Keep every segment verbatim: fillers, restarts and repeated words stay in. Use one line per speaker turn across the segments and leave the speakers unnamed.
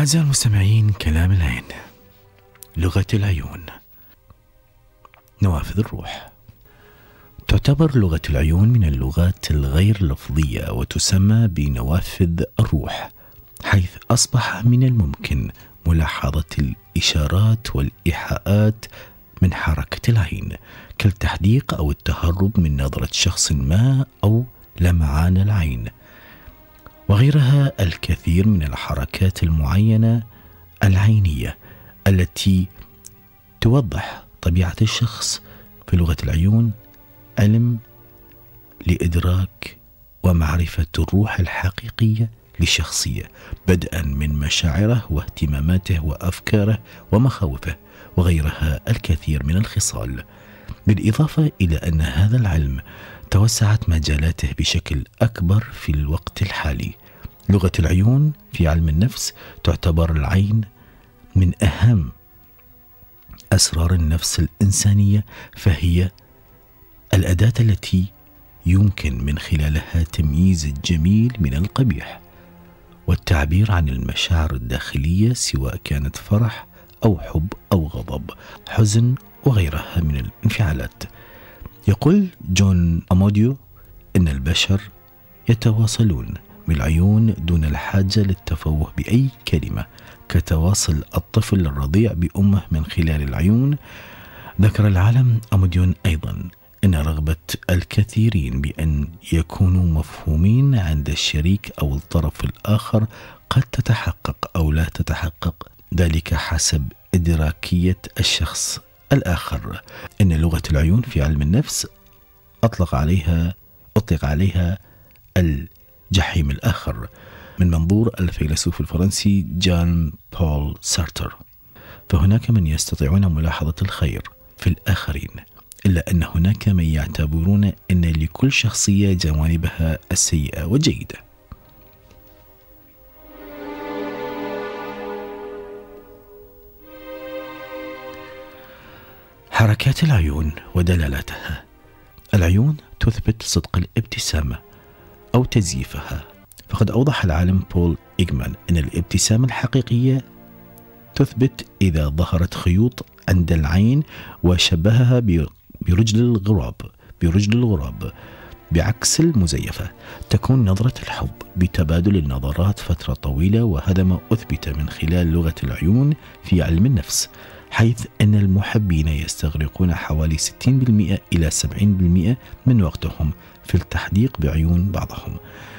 أعزائي المستمعين، كلام العين، لغة العيون، نوافذ الروح. تعتبر لغة العيون من اللغات الغير لفظية وتسمى بنوافذ الروح، حيث أصبح من الممكن ملاحظة الإشارات والإيحاءات من حركة العين، كالتحديق أو التهرب من نظرة شخص ما أو لمعان العين، وغيرها الكثير من الحركات المعينة العينية التي توضح طبيعة الشخص. في لغة العيون علم لإدراك ومعرفة الروح الحقيقية للشخصية، بدءا من مشاعره واهتماماته وأفكاره ومخاوفه وغيرها الكثير من الخصال. بالإضافة إلى أن هذا العلم توسعت مجالاته بشكل أكبر في الوقت الحالي. لغة العيون في علم النفس تعتبر العين من أهم أسرار النفس الإنسانية، فهي الأداة التي يمكن من خلالها تمييز الجميل من القبيح والتعبير عن المشاعر الداخلية، سواء كانت فرح أو حب أو غضب، حزن وغيرها من الانفعالات. يقول جون أموديو إن البشر يتواصلون بالعيون دون الحاجة للتفوه بأي كلمة، كتواصل الطفل الرضيع بأمه من خلال العيون. ذكر العالم أموديون أيضا إن رغبة الكثيرين بأن يكونوا مفهومين عند الشريك أو الطرف الآخر قد تتحقق أو لا تتحقق، ذلك حسب إدراكية الشخص الآخر. إن لغة العيون في علم النفس أطلق عليها أطلق عليها الجحيم الآخر من منظور الفيلسوف الفرنسي جان بول سارتر. فهناك من يستطيعون ملاحظة الخير في الآخرين، إلا أن هناك من يعتبرون أن لكل شخصية جوانبها السيئة والجيدة. حركات العيون ودلالاتها. العيون تثبت صدق الابتسامة أو تزييفها، فقد أوضح العالم بول إيغمان أن الابتسامة الحقيقية تثبت إذا ظهرت خيوط عند العين وشبهها برجل الغراب برجل الغراب بعكس المزيفة. تكون نظرة الحب بتبادل النظرات فترة طويلة، وهذا ما أثبت من خلال لغة العيون في علم النفس، حيث أن المحبين يستغرقون حوالي ستين بالمئة إلى سبعين بالمئة من وقتهم في التحديق بعيون بعضهم.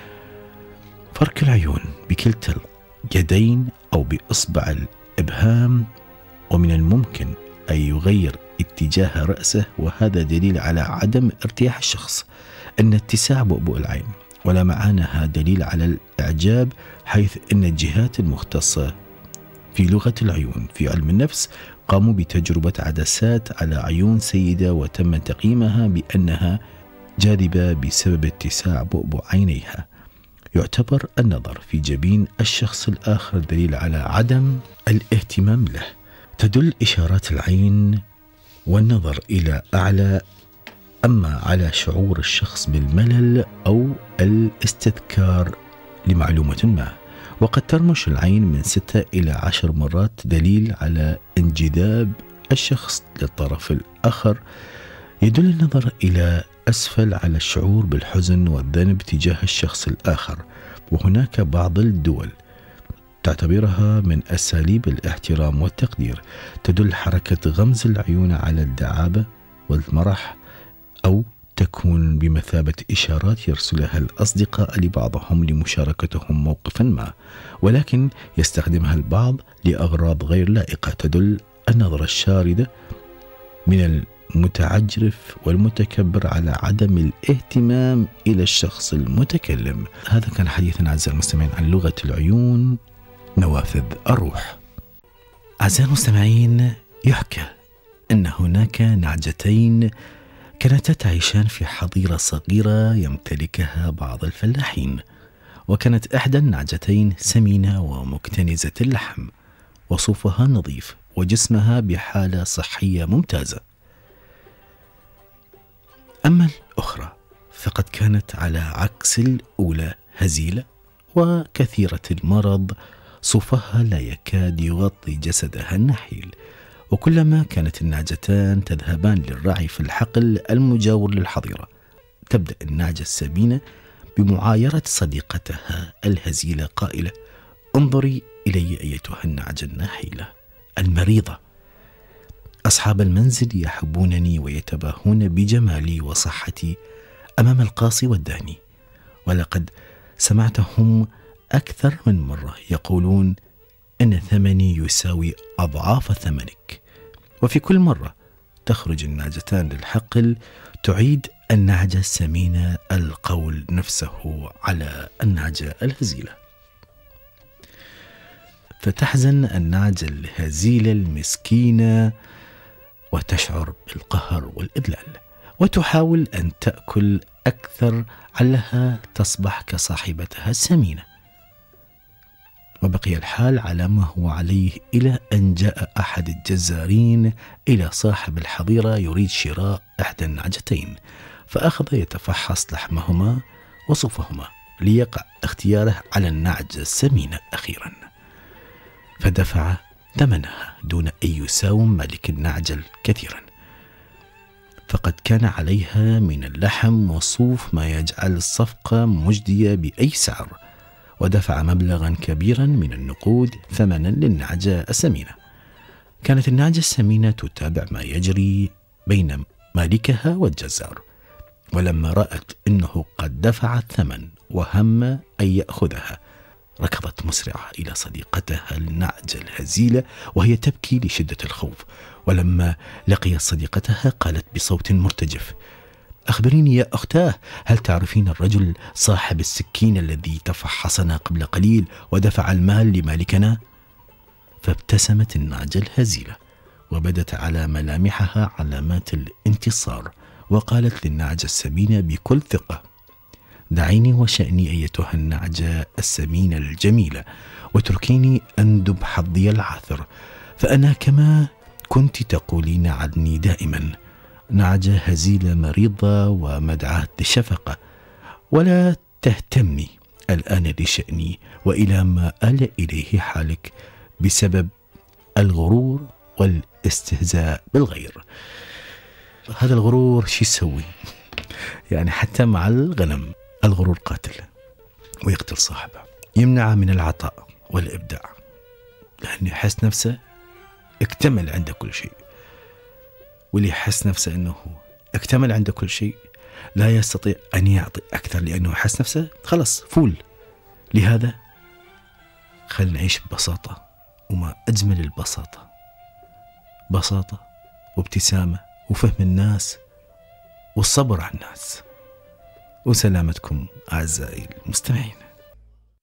فرك العيون بكلتا اليدين أو بإصبع الإبهام، ومن الممكن أن يغير اتجاه رأسه، وهذا دليل على عدم ارتياح الشخص. أن اتساع بؤبؤ العين ولمعانها دليل على الإعجاب، حيث أن الجهات المختصة في لغة العيون في علم النفس قاموا بتجربة عدسات على عيون سيدة وتم تقييمها بأنها جاذبة بسبب اتساع بؤبؤ عينيها. يعتبر النظر في جبين الشخص الآخر دليل على عدم الاهتمام له. تدل إشارات العين والنظر إلى أعلى أما على شعور الشخص بالملل أو الاستذكار لمعلومة ما، وقد ترمش العين من ستة إلى عشر مرات، دليل على انجذاب الشخص للطرف الآخر. يدل النظر إلى أسفل على الشعور بالحزن والذنب تجاه الشخص الآخر، وهناك بعض الدول تعتبرها من أساليب الاحترام والتقدير. تدل حركة غمز العيون على الدعابة والمرح، أو تكون بمثابة إشارات يرسلها الأصدقاء لبعضهم لمشاركتهم موقفا ما، ولكن يستخدمها البعض لأغراض غير لائقة. تدل النظرة الشاردة من المتعجرف والمتكبر على عدم الاهتمام إلى الشخص المتكلم. هذا كان حديثنا أعزائي المستمعين عن لغة العيون، نوافذ الروح. أعزائي المستمعين، يحكى أن هناك نعجتين كانتا تعيشان في حظيرة صغيرة يمتلكها بعض الفلاحين، وكانت إحدى النعجتين سمينة ومكتنزة اللحم، وصوفها نظيف وجسمها بحالة صحية ممتازة. أما الأخرى فقد كانت على عكس الأولى هزيلة وكثيرة المرض، صوفها لا يكاد يغطي جسدها النحيل. وكلما كانت النعجتان تذهبان للرعي في الحقل المجاور للحظيرة، تبدأ النعجة السمينة بمعايرة صديقتها الهزيلة قائلة: انظري إلي أيتها النعجة النحيلة المريضة. أصحاب المنزل يحبونني ويتباهون بجمالي وصحتي أمام القاصي والداني، ولقد سمعتهم أكثر من مرة يقولون إن ثمني يساوي أضعاف ثمنك. وفي كل مرة تخرج النعجتان للحقل تعيد النعجة السمينة القول نفسه على النعجة الهزيلة، فتحزن النعجة الهزيلة المسكينة وتشعر بالقهر والإذلال، وتحاول أن تأكل أكثر علها تصبح كصاحبتها السمينة. وبقي الحال على ما هو عليه إلى أن جاء أحد الجزارين إلى صاحب الحظيرة يريد شراء إحدى النعجتين، فأخذ يتفحص لحمهما وصوفهما ليقع اختياره على النعجة السمينة أخيرا، فدفع ثمنها دون أن يساوم مالك النعجة كثيرا، فقد كان عليها من اللحم والصوف ما يجعل الصفقة مجدية بأي سعر، ودفع مبلغا كبيرا من النقود ثمنا للنعجة السمينة. كانت النعجة السمينة تتابع ما يجري بين مالكها والجزار، ولما رأت أنه قد دفع الثمن وهم أن يأخذها، ركضت مسرعة إلى صديقتها النعجة الهزيلة وهي تبكي لشدة الخوف. ولما لقيت صديقتها قالت بصوت مرتجف: أخبريني يا أختاه، هل تعرفين الرجل صاحب السكين الذي تفحصنا قبل قليل ودفع المال لمالكنا؟ فابتسمت النعجة الهزيلة وبدت على ملامحها علامات الانتصار، وقالت للنعجة السمينة بكل ثقة: دعيني وشأني أيتها النعجة السمينة الجميلة، واتركيني أندب حظي العاثر، فأنا كما كنت تقولين عني دائما نعجة هزيلة مريضة ومدعاة للشفقة، ولا تهتمي الآن لشأني وإلى ما آل إليه حالك بسبب الغرور والاستهزاء بالغير. هذا الغرور شو يسوي؟ يعني حتى مع الغنم الغرور قاتل ويقتل صاحبه، يمنع من العطاء والإبداع، لأنه يحس نفسه اكتمل عنده كل شيء، واللي يحس نفسه أنه اكتمل عنده كل شيء لا يستطيع أن يعطي أكثر، لأنه يحس نفسه خلص فول. لهذا خلينا نعيش ببساطة، وما أجمل البساطة، بساطة وابتسامة وفهم الناس والصبر على الناس. وسلامتكم أعزائي المستمعين.